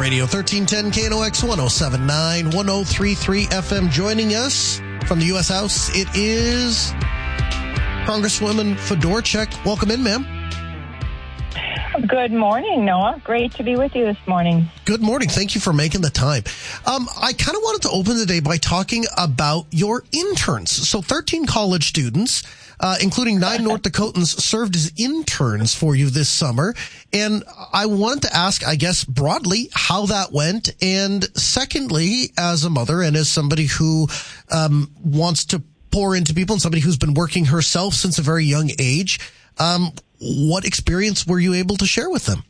Radio, 1310 KNOX 1079, 1033 FM. Joining us from the U.S. House, it is Congresswoman Fedorchak. Welcome in, ma'am. Good morning, Noah. Great to be with you this morning. Good morning. Thank you for making the time. I kind of wanted to open the day by talking about your interns. So 13 college students, including 9 North Dakotans, served as interns for you this summer. And I wanted to ask, I guess, broadly, how that went. And secondly, as a mother and as somebody who wants to pour into people and somebody who's been working herself since a very young age, what experience were you able to share with them?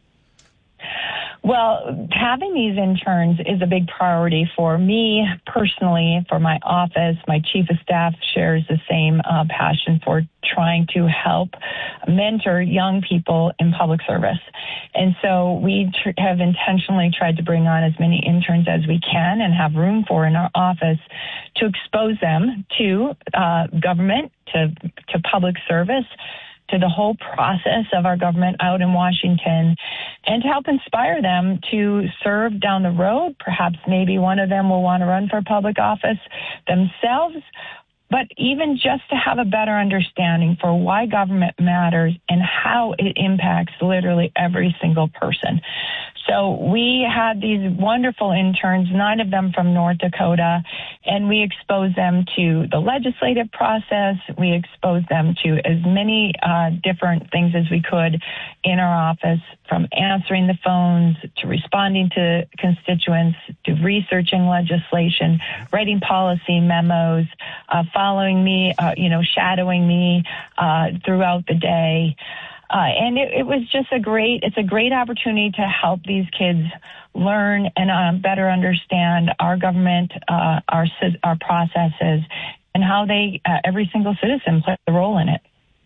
Well, having these interns is a big priority for me personally, for my office. My chief of staff shares the same passion for trying to help mentor young people in public service. And so we have intentionally tried to bring on as many interns as we can and have room for in our office to expose them to government, to public service, to the whole process of our government out in Washington, and to help inspire them to serve down the road. Perhaps maybe one of them will want to run for public office themselves, but even just to have a better understanding for why government matters and how it impacts literally every single person. So we had these wonderful interns, 9 of them from North Dakota, and we exposed them to the legislative process. We exposed them to as many different things as we could in our office, from answering the phones to responding to constituents, to researching legislation, writing policy memos, following me, shadowing me throughout the day. And it was just it's a great opportunity to help these kids learn and better understand our government, our processes, and how every single citizen plays a role in it.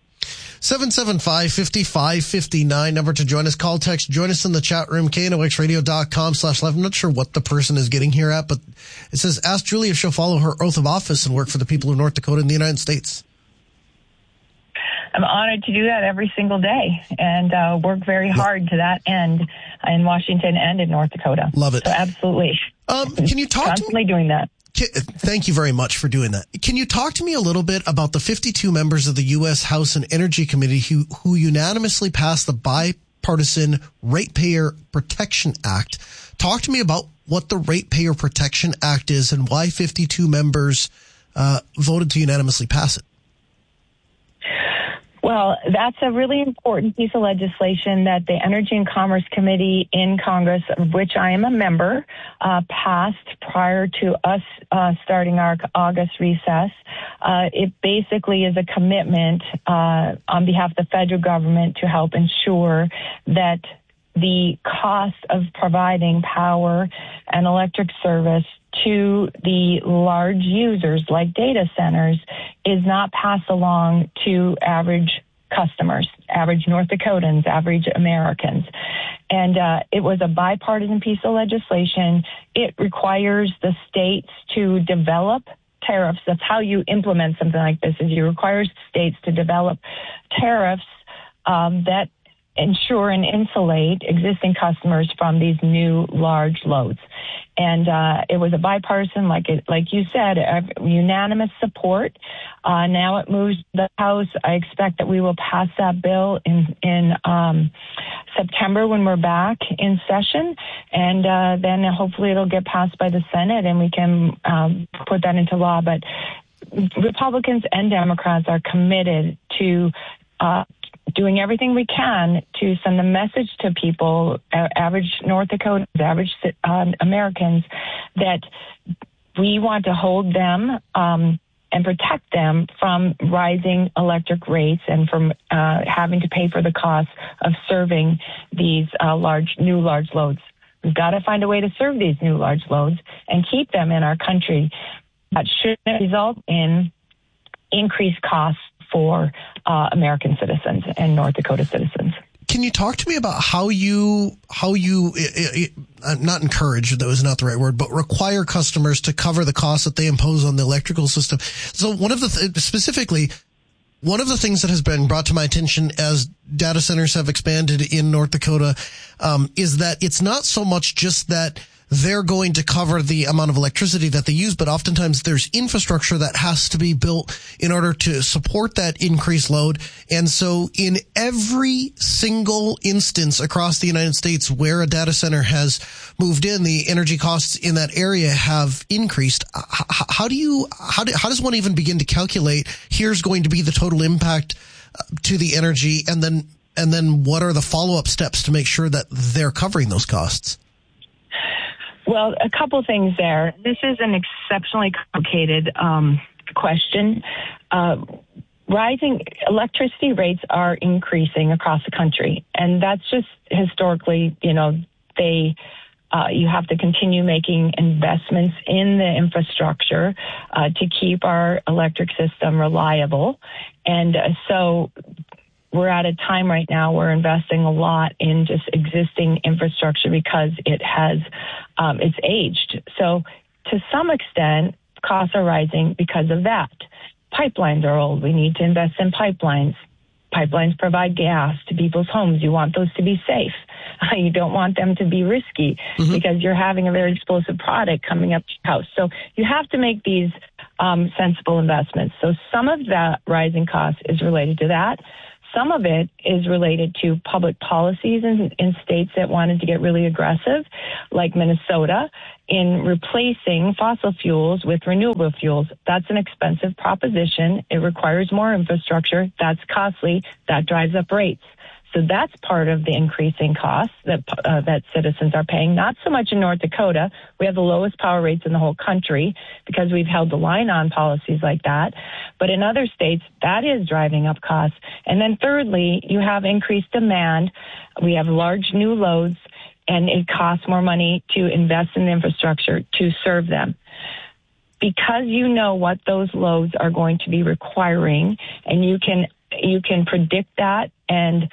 775-5559, number to join us. Call, text, join us in the chat room, knoxradio.com/live. I'm not sure what the person is getting here at, but it says, ask Julie if she'll follow her oath of office and work for the people of North Dakota and the United States. I'm honored to do that every single day and work very hard to that end in Washington and in North Dakota. Love it. So absolutely. Can you talk constantly doing that? Thank you very much for doing that. Can you talk to me a little bit about the 52 members of the U.S. House and Energy Committee who unanimously passed the Bipartisan Ratepayer Protection Act? Talk to me about what the Ratepayer Protection Act is and why 52 members voted to unanimously pass it. Well, that's a really important piece of legislation that the Energy and Commerce Committee in Congress, of which I am a member, passed prior to us starting our August recess. It basically is a commitment on behalf of the federal government to help ensure that the cost of providing power and electric service to the large users like data centers is not passed along to average customers, average North Dakotans, average Americans. And it was a bipartisan piece of legislation. It requires the states to develop tariffs. That's how you implement something like this, is you require states to develop tariffs that ensure and insulate existing customers from these new large loads. And it was a bipartisan, like you said, unanimous support. Now it moves to the House. I expect that we will pass that bill in September when we're back in session, and then hopefully it'll get passed by the Senate and we can put that into law. But Republicans and Democrats are committed to doing everything we can to send a message to people, average North Dakotans, average Americans, that we want to hold them and protect them from rising electric rates and from having to pay for the cost of serving these new large loads. We've got to find a way to serve these new large loads and keep them in our country. That shouldn't result in increased costs for American citizens and North Dakota citizens. Can you talk to me about how you not encourage, that was not the right word, but require customers to cover the costs that they impose on the electrical system? So one of the specifically, One of the things that has been brought to my attention as data centers have expanded in North Dakota is that it's not so much just that they're going to cover the amount of electricity that they use, but oftentimes there's infrastructure that has to be built in order to support that increased load. And so in every single instance across the United States where a data center has moved in, the energy costs in that area have increased. How does one even begin to calculate here's going to be the total impact to the energy, and then what are the follow-up steps to make sure that they're covering those costs? Well, a couple things there. This is an exceptionally complicated question. Rising electricity rates are increasing across the country, and that's just historically, you have to continue making investments in the infrastructure to keep our electric system reliable. And so we're at a time right now we're investing a lot in just existing infrastructure because it's aged. So to some extent, costs are rising because of that. Pipelines are old. We need to invest in pipelines. Pipelines provide gas to people's homes. You want those to be safe. You don't want them to be risky because you're having a very explosive product coming up to your house. So you have to make these sensible investments. So some of that rising cost is related to that. Some of it is related to public policies in states that wanted to get really aggressive, like Minnesota, in replacing fossil fuels with renewable fuels. That's an expensive proposition. It requires more infrastructure. That's costly. That drives up rates. So that's part of the increasing costs that citizens are paying. Not so much in North Dakota. We have the lowest power rates in the whole country because we've held the line on policies like that. But in other states, that is driving up costs. And then thirdly, you have increased demand. We have large new loads, and it costs more money to invest in the infrastructure to serve them. Because you know what those loads are going to be requiring, and you can predict that and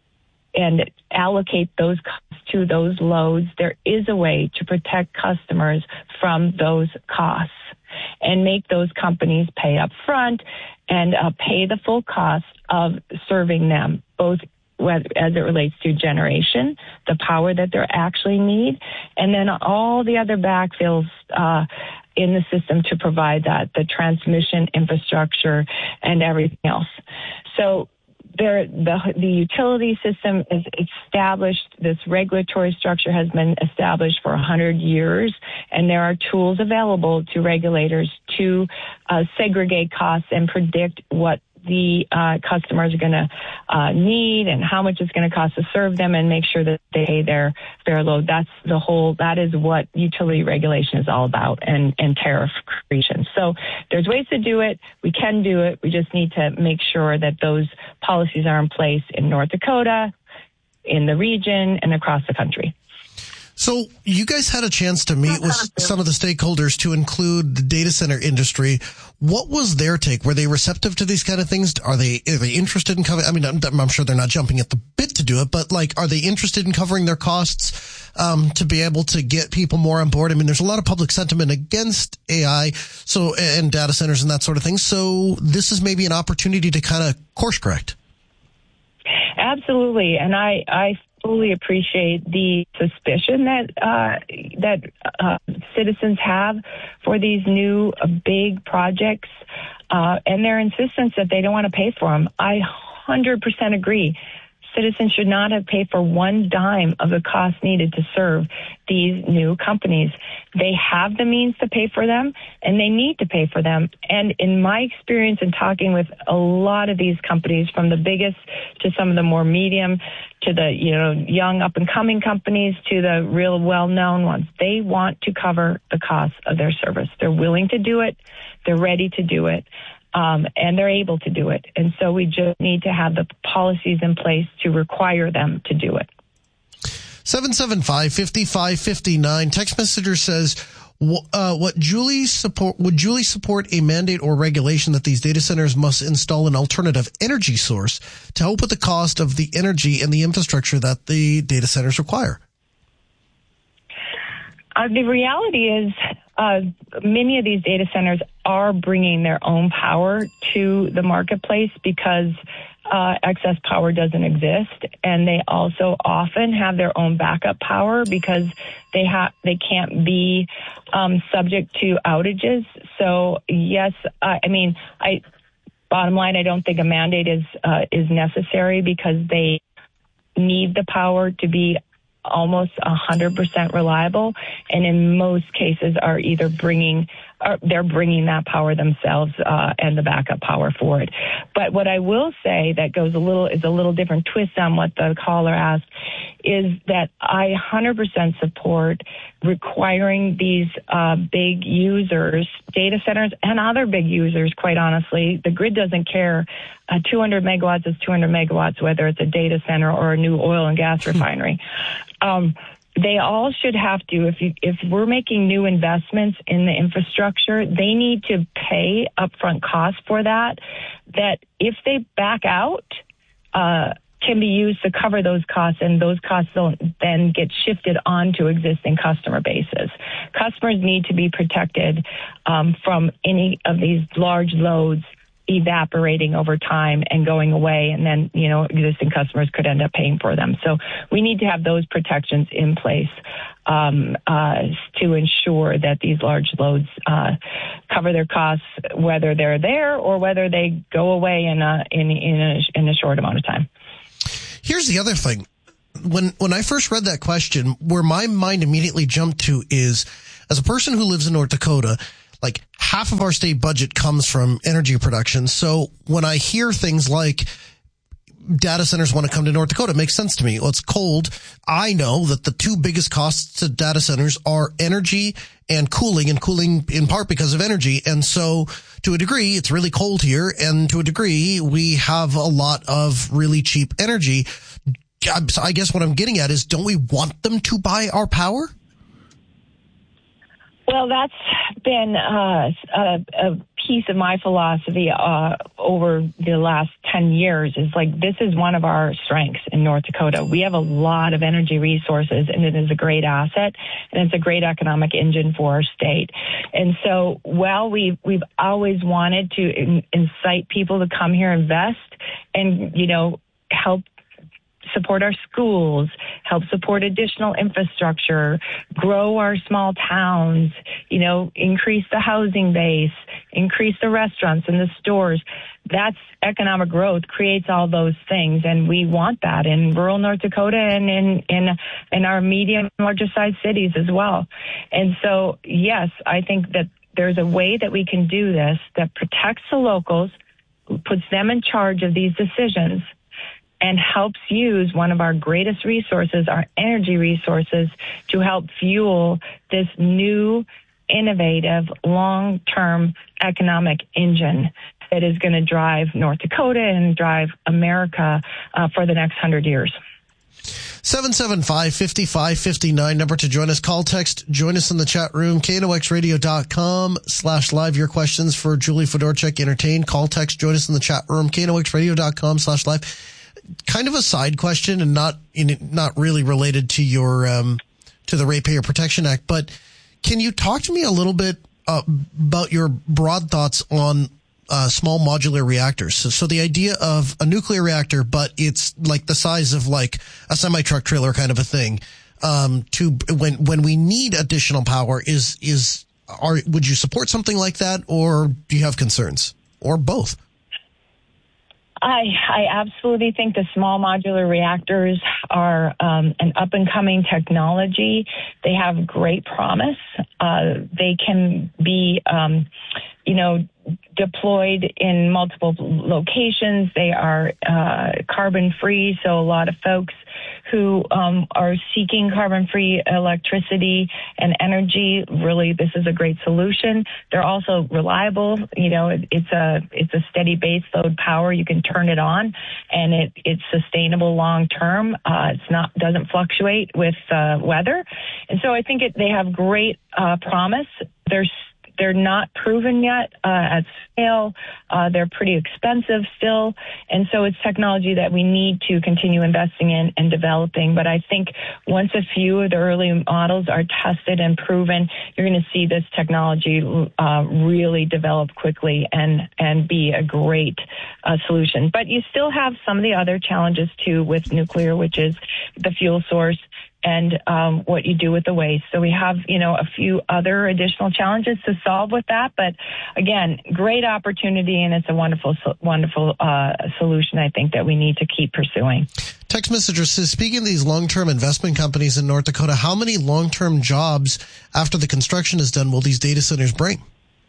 allocate those costs to those loads, there is a way to protect customers from those costs and make those companies pay up front and pay the full cost of serving them, both as it relates to generation, the power that they actually need, and then all the other backfills in the system to provide that, the transmission infrastructure and everything else. So the utility system is established. This regulatory structure has been established for 100 years, and there are tools available to regulators to segregate costs and predict what the customers are going to need and how much it's going to cost to serve them, and make sure that they pay their fair load. That is what utility regulation is all about, and tariff creation. So there's ways to do it. We can do it. We just need to make sure that those policies are in place in North Dakota, in the region, and across the country. So you guys had a chance to meet with some of the stakeholders, to include the data center industry. What was their take? Were they receptive to these kind of things? Are they interested in covering? I mean, I'm sure they're not jumping at the bit to do it, but are they interested in covering their costs to be able to get people more on board? I mean, there's a lot of public sentiment against AI, and data centers and that sort of thing. So this is maybe an opportunity to kind of course correct. Absolutely, and I fully appreciate the suspicion that citizens have for these new big projects and their insistence that they don't want to pay for them. I 100% agree. Citizens should not have paid for one dime of the cost needed to serve these new companies. They have the means to pay for them, and they need to pay for them. And in my experience in talking with a lot of these companies, from the biggest to some of the more medium, to the young up-and-coming companies, to the real well-known ones, they want to cover the cost of their service. They're willing to do it. They're ready to do it. And they're able to do it. And so we just need to have the policies in place to require them to do it. 775-5559. Text messenger says, would Julie support a mandate or regulation that these data centers must install an alternative energy source to help with the cost of the energy and the infrastructure that the data centers require? The reality is many of these data centers are bringing their own power to the marketplace because excess power doesn't exist, and they also often have their own backup power because they can't be subject to outages. So yes, bottom line, I don't think a mandate is necessary because they need the power to be almost 100% reliable, and in most cases are either they're bringing that power themselves and the backup power for it. But what I will say that is a little different twist on what the caller asked is that I 100% support requiring these big users, data centers and other big users, quite honestly. The grid doesn't care. 200 megawatts is 200 megawatts, whether it's a data center or a new oil and gas refinery. They all should have to, if we're making new investments in the infrastructure, they need to pay upfront costs for that if they back out, can be used to cover those costs, and those costs don't then get shifted onto existing customer bases. Customers need to be protected from any of these large loads evaporating over time and going away, and then, existing customers could end up paying for them. So we need to have those protections in place to ensure that these large loads cover their costs, whether they're there or whether they go away in a short amount of time. Here's the other thing. When I first read that question, where my mind immediately jumped to is, as a person who lives in North Dakota, like half of our state budget comes from energy production. So when I hear things like data centers want to come to North Dakota, it makes sense to me. Well, it's cold. I know that the two biggest costs to data centers are energy and cooling in part because of energy. And so to a degree, it's really cold here. And to a degree, we have a lot of really cheap energy. I guess what I'm getting at is, don't we want them to buy our power? Well, that's been a piece of my philosophy over the last 10 years is like, this is one of our strengths in North Dakota. We have a lot of energy resources, and it is a great asset, and it's a great economic engine for our state. And so while we've always wanted to incite people to come here, invest, and, help support our schools, help support additional infrastructure, grow our small towns, increase the housing base, increase the restaurants and the stores. That's economic growth, creates all those things. And we want that in rural North Dakota and in our medium and larger sized cities as well. And so, yes, I think that there's a way that we can do this that protects the locals, puts them in charge of these decisions, and helps use one of our greatest resources, our energy resources, to help fuel this new, innovative, long-term economic engine that is going to drive North Dakota and drive America for the next 100 years. 775-5559, number to join us. Call, text, join us in the chat room, knoxradio.com/live. Your questions for Julie Fedorchak Entertain. Call, text, join us in the chat room, knoxradio.com/live. Kind of a side question and not really related to your to the Ratepayer Protection Act, but can you talk to me a little bit about your broad thoughts on small modular reactors? So the idea of a nuclear reactor, but it's like the size of like a semi-truck trailer kind of a thing. To when we need additional power, would you support something like that, or do you have concerns, or both? I absolutely think the small modular reactors are an up-and-coming technology. They have great promise. They can be, deployed in multiple locations. They are carbon-free, so a lot of folks who are seeking carbon-free electricity and energy, really, this is a great solution. They're also reliable. It's a steady base load power. You can turn it on, and it's sustainable long term. Doesn't fluctuate with weather, and so I think they have great promise. There's they're not proven yet at scale. They're pretty expensive still. And so it's technology that we need to continue investing in and developing. But I think once a few of the early models are tested and proven, you're going to see this technology really develop quickly and be a great solution. But you still have some of the other challenges too with nuclear, which is the fuel source and what you do with the waste. So we have, a few other additional challenges to solve with that. But again, great opportunity, and it's a wonderful solution, I think, that we need to keep pursuing. Text messenger says, speaking of these long-term investment companies in North Dakota, how many long-term jobs after the construction is done will these data centers bring?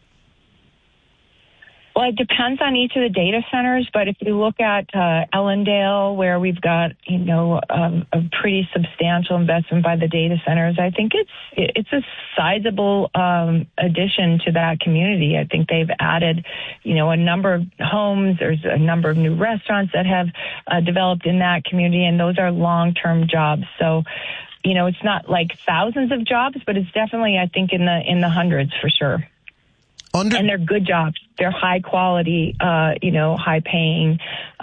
Well, it depends on each of the data centers, but if you look at Ellendale, where we've got, a pretty substantial investment by the data centers, I think it's a sizable addition to that community. I think they've added, a number of homes. There's a number of new restaurants that have developed in that community, and those are long-term jobs. So, it's not like thousands of jobs, but it's definitely, I think, in the hundreds for sure. And they're good jobs. They're high quality, high paying,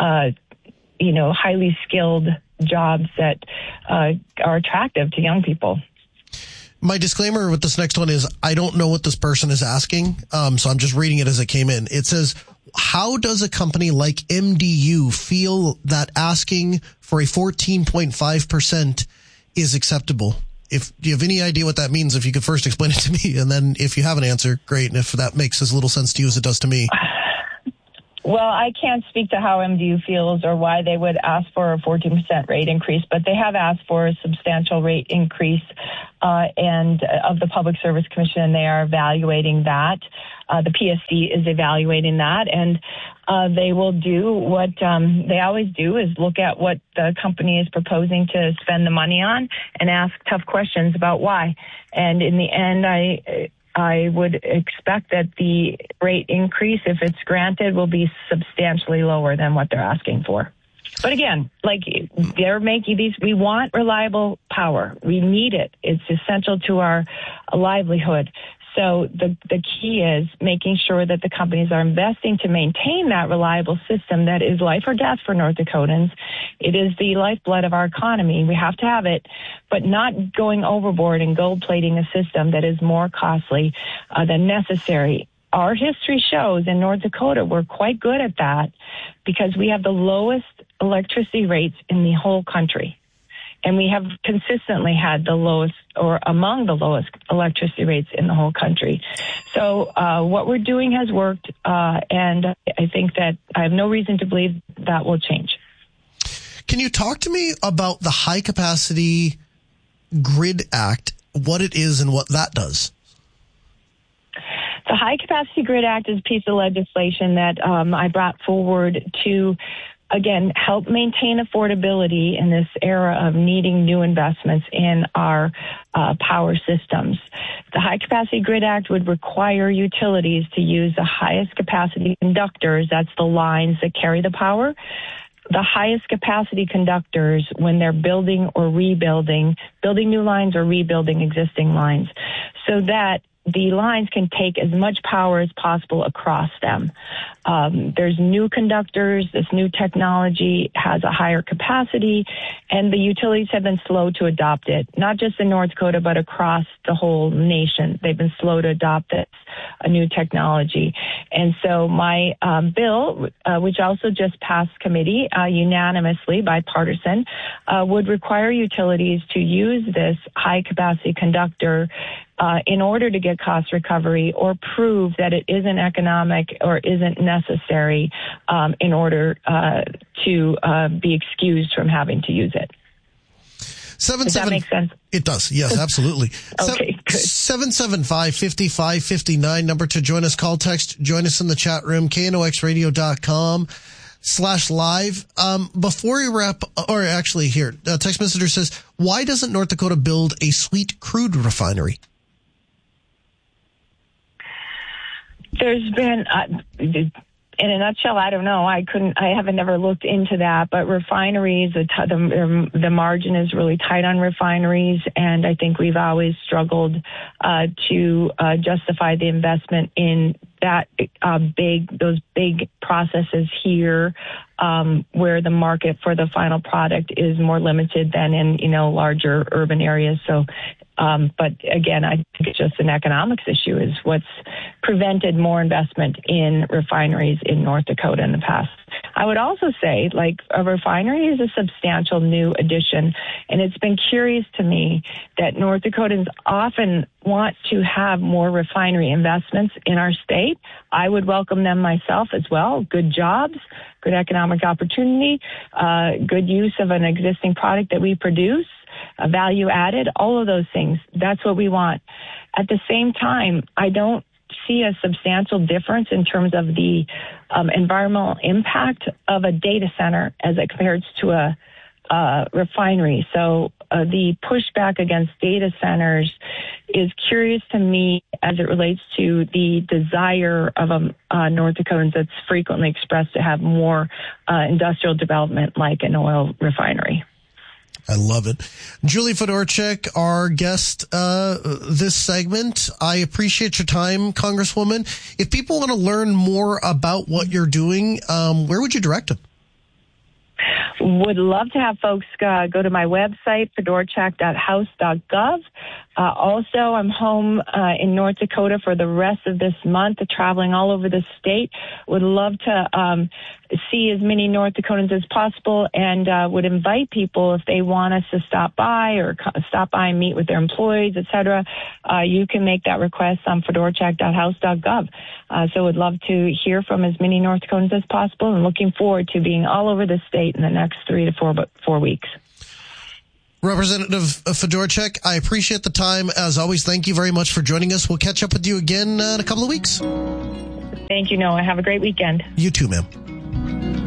highly skilled jobs that are attractive to young people. My disclaimer with this next one is I don't know what this person is asking, so I'm just reading it as it came in. It says, how does a company like MDU feel that asking for a 14.5% is acceptable? Do you have any idea what that means? If you could first explain it to me, and then if you have an answer, great. And if that makes as little sense to you as it does to me. Well, I can't speak to how MDU feels or why they would ask for a 14% rate increase, but they have asked for a substantial rate increase and of the Public Service Commission, and they are evaluating that. The PSC is evaluating that, and they will do what they always do, is look at what the company is proposing to spend the money on and ask tough questions about why. And in the end, I would expect that the rate increase, if it's granted, will be substantially lower than what they're asking for. But again, like they're making these, we want reliable power. We need it. It's essential to our livelihood. So the key is making sure that the companies are investing to maintain that reliable system that is life or death for North Dakotans. It is the lifeblood of our economy. We have to have it, but not going overboard and gold plating a system that is more costly than necessary. Our history shows in North Dakota we're quite good at that because we have the lowest electricity rates in the whole country. And we have consistently had the lowest or among the lowest electricity rates in the whole country. So what we're doing has worked, and I think that I have no reason to believe that will change. Can you talk to me about the High Capacity Grid Act, what it is and what that does? The High Capacity Grid Act is a piece of legislation that I brought forward to again, help maintain affordability in this era of needing new investments in our power systems. The High Capacity Grid Act would require utilities to use the highest capacity conductors, that's the lines that carry the power, the highest capacity conductors when they're building or rebuilding, building new lines or rebuilding existing lines, so that the lines can take as much power as possible across them. There's new conductors. This new technology has a higher capacity, and the utilities have been slow to adopt it, not just in North Dakota, but across the whole nation. They've been slow to adopt this, a new technology. And so my bill, which also just passed committee unanimously, bipartisan, would require utilities to use this high-capacity conductor in order to get cost recovery or prove that it isn't economic or isn't necessary in order to be excused from having to use it. Does that make sense? It does. Yes, absolutely. Okay, good. 775-5559, number to join us. Call, text, join us in the chat room, knoxradio.com/live. Before we wrap, or actually here, text messenger says, why doesn't North Dakota build a sweet crude refinery? There's been in a nutshell, I don't know. I haven't never looked into that, but refineries, the margin is really tight on refineries, and I think we've always struggled to justify the investment in that those big processes here, where the market for the final product is more limited than in, larger urban areas. So, but again, I think it's just an economics issue is what's prevented more investment in refineries in North Dakota in the past. I would also say, a refinery is a substantial new addition, and it's been curious to me that North Dakotans often want to have more refinery investments in our state. I would welcome them myself as well. Good jobs, good economic opportunity, good use of an existing product that we produce, value added, all of those things. That's what we want. At the same time, I don't see a substantial difference in terms of the environmental impact of a data center as it compares to a refinery. So the pushback against data centers is curious to me as it relates to the desire of North Dakotans that's frequently expressed to have more industrial development like an oil refinery. I love it. Julie Fedorchak, our guest this segment. I appreciate your time, Congresswoman. If people want to learn more about what you're doing, where would you direct them? Would love to have folks go to my website, fedorchak.house.gov. Also, I'm home in North Dakota for the rest of this month, traveling all over the state. Would love to see as many North Dakotans as possible, and would invite people if they want us to stop by and meet with their employees, etc. You can make that request on fedorchak.house.gov. So would love to hear from as many North Dakotans as possible, and looking forward to being all over the state in the next 3 to 4 weeks. Representative Fedorchak, I appreciate the time. As always, thank you very much for joining us. We'll catch up with you again in a couple of weeks. Thank you, Noah. Have a great weekend. You too, ma'am.